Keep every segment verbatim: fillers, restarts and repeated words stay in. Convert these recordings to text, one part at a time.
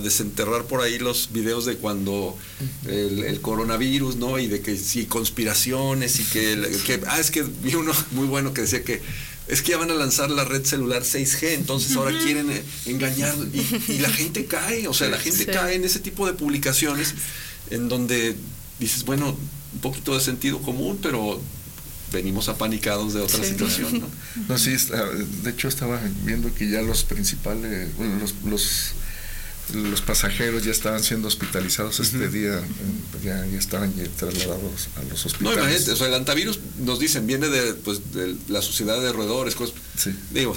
desenterrar por ahí los videos de cuando el, el coronavirus, ¿no? Y de que sí, conspiraciones y que, que... Ah, es que vi uno muy bueno que decía que es que ya van a lanzar la red celular seis G, entonces ahora quieren eh, engañar y, y la gente cae, o sea, la gente sí. cae en ese tipo de publicaciones en donde dices, bueno, un poquito de sentido común, pero venimos apanicados de otra sí. situación, ¿no? No, sí, de hecho estaba viendo que ya los principales, bueno, los, los los pasajeros ya estaban siendo hospitalizados este uh-huh. día, ya, ya estaban ya trasladados a los hospitales. No, imagínate, o sea, el antivirus nos dicen, viene de, pues, de la sociedad de roedores, cosas, sí. digo,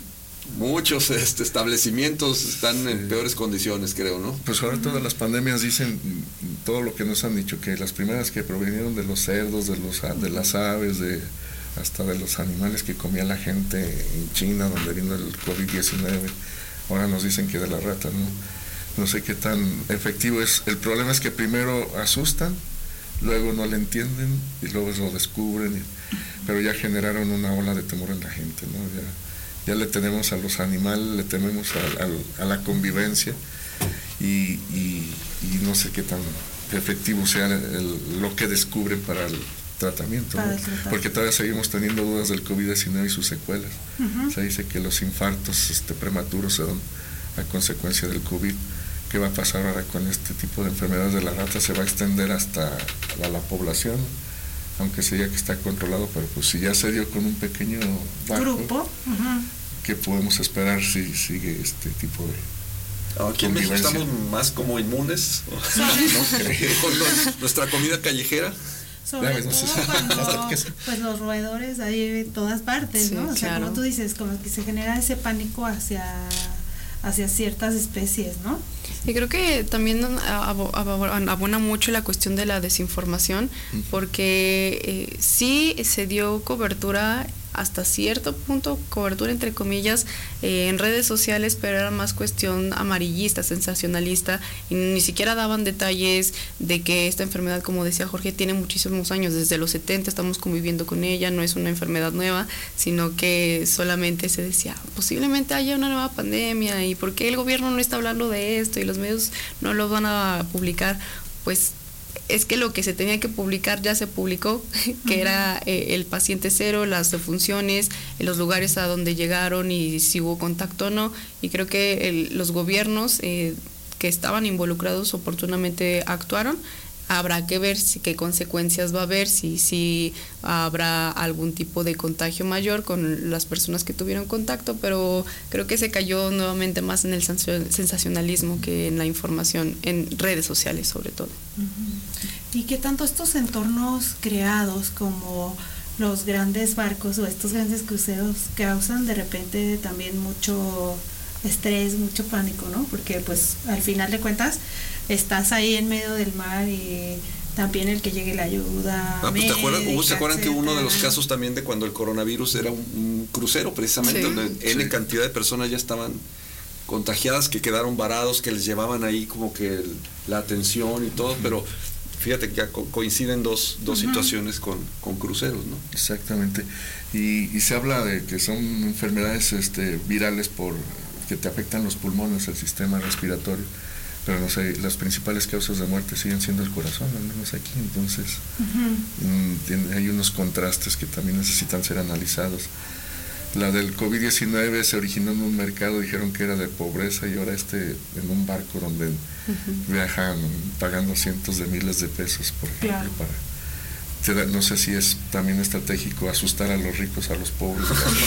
muchos este, establecimientos están sí. en peores condiciones, creo, ¿no? Pues ahora todas las pandemias dicen todo lo que nos han dicho, que las primeras que provinieron de los cerdos, de los de las aves, de hasta de los animales que comía la gente en China, donde vino el COVID diecinueve, ahora nos dicen que de la rata, ¿no? No sé qué tan efectivo es. El problema es que primero asustan, luego no le entienden y luego lo descubren, y, pero ya generaron una ola de temor en la gente, ¿no? Ya, ya le tenemos a los animales, le tememos a, a, a la convivencia y, y, y no sé qué tan efectivo sea el, el, lo que descubren para el tratamiento, ¿no? Porque todavía seguimos teniendo dudas del COVID diecinueve y sus secuelas. Uh-huh. Se dice que los infartos este, prematuros se dan a consecuencia del COVID. ¿Qué va a pasar ahora con este tipo de enfermedades de la rata? Se va a extender hasta a la población, aunque se diga que está controlado, pero pues si ya se dio con un pequeño barco, grupo, uh-huh. ¿qué podemos esperar si sigue este tipo de Aquí en México estamos más como inmunes no creo, con los, nuestra comida callejera. Sobre ves, todo no sé, cuando pues los roedores ahí en todas partes, sí, ¿no? O sea, claro. Como tú dices, como que se genera ese pánico hacia hacia ciertas especies, ¿no? Y creo que también abona mucho la cuestión de la desinformación, porque eh, sí se dio cobertura hasta cierto punto, cobertura entre comillas, eh, en redes sociales, pero era más cuestión amarillista, sensacionalista, y ni siquiera daban detalles de que esta enfermedad, como decía Jorge, tiene muchísimos años, desde los setenta estamos conviviendo con ella, no es una enfermedad nueva, sino que solamente se decía, posiblemente haya una nueva pandemia, y ¿por qué el gobierno no está hablando de esto y los medios no lo van a publicar? Pues es que lo que se tenía que publicar ya se publicó, que uh-huh. era eh, el paciente cero, las defunciones, los lugares a donde llegaron y si hubo contacto o no, y creo que el, los gobiernos eh, que estaban involucrados oportunamente actuaron. Habrá que ver si qué consecuencias va a haber, si, si habrá algún tipo de contagio mayor con las personas que tuvieron contacto, pero creo que se cayó nuevamente más en el sensacionalismo que en la información, en redes sociales sobre todo. Uh-huh. ¿Y qué tanto estos entornos creados como los grandes barcos o estos grandes cruceros causan de repente también mucho estrés, mucho pánico, ¿no? Porque pues al final de cuentas estás ahí en medio del mar y también el que llegue la ayuda. Ah, pues, ¿te acuerdas? médica, ¿Se acuerdan etcétera? Que uno de los casos también de cuando el coronavirus era un, un crucero precisamente, sí, donde N sí. cantidad de personas ya estaban contagiadas, que quedaron varados, que les llevaban ahí como que el, la atención y todo, uh-huh. pero fíjate que ya co- coinciden dos, dos uh-huh. situaciones con, con cruceros, ¿no? Exactamente. Y, y se habla de que son enfermedades este, virales por que te afectan los pulmones, el sistema respiratorio, pero no sé, las principales causas de muerte siguen siendo el corazón, al menos aquí, entonces uh-huh. mmm, tiene, hay unos contrastes que también necesitan ser analizados. La del COVID diecinueve se originó en un mercado, dijeron que era de pobreza, y ahora este en un barco donde uh-huh. viajan pagando cientos de miles de pesos, por ejemplo, claro. para... No sé si es también estratégico asustar a los ricos, a los pobres.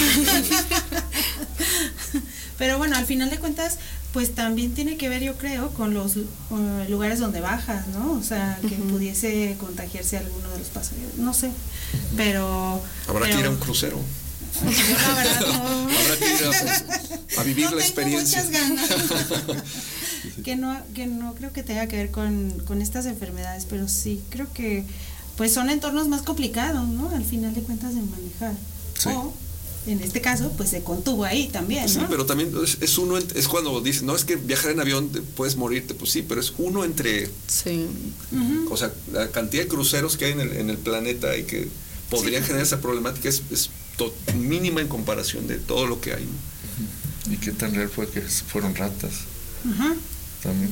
Pero bueno, al final de cuentas, pues también tiene que ver, yo creo, con los uh, lugares donde bajas, ¿no? O sea, que uh-huh. pudiese contagiarse alguno de los pasajeros, no sé, pero... Habrá pero, que ir a un crucero. Yo la verdad no... Habrá que ir a, a vivir no la experiencia. Tengo muchas ganas. que, no, que no creo que tenga que ver con, con estas enfermedades, pero sí creo que pues son entornos más complicados, ¿no? Al final de cuentas, de manejar. Sí. O, en este caso, pues se contuvo ahí también, ¿no? Sí, pero también es, es uno, es cuando dicen, no, es que viajar en avión puedes morirte, pues sí, pero es uno entre, sí. uh-huh. o sea, la cantidad de cruceros que hay en el, en el planeta y que podrían sí. generar esa problemática es, es to, mínima en comparación de todo lo que hay, ¿no? Uh-huh. ¿Y qué tan real fue que fueron ratas? Uh-huh. También